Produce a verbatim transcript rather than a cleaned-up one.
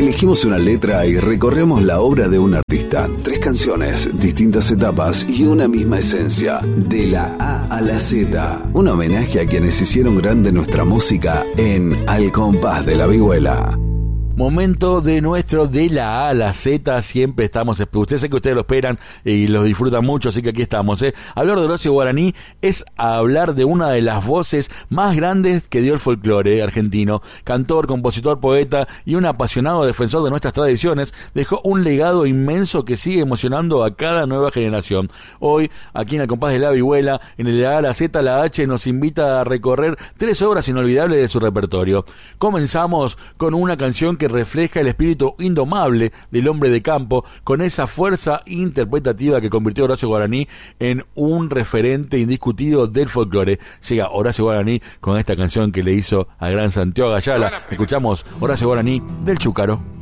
Elegimos una letra y recorremos la obra de un artista. Tres canciones, distintas etapas y una misma esencia. De la A a la Z. Un homenaje a quienes hicieron grande nuestra música en Al Compás de la Vihuela. Momento de nuestro de la A a la Z, siempre estamos, ustedes sé que ustedes lo esperan y lo disfrutan mucho, así que aquí estamos, ¿eh? Hablar de Horacio Guaraní es hablar de una de las voces más grandes que dio el folclore argentino. Cantor, compositor, poeta y un apasionado defensor de nuestras tradiciones, dejó un legado inmenso que sigue emocionando a cada nueva generación. Hoy, aquí en el Compás de la Vihuela, en el de la A a la Z, la H nos invita a recorrer tres obras inolvidables de su repertorio. Comenzamos con una canción que refleja el espíritu indomable del hombre de campo, con esa fuerza interpretativa que convirtió a Horacio Guaraní en un referente indiscutido del folclore. Llega Horacio Guaraní con esta canción que le hizo al gran Santiago Ayala. Escuchamos Horacio Guaraní del Chúcaro.